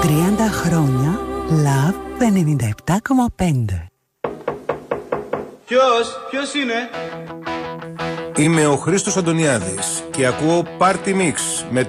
30 χρόνια Love 97,5. Ποιος είναι? Είμαι ο Χρήστος Αντωνιάδης και ακούω Party Mix με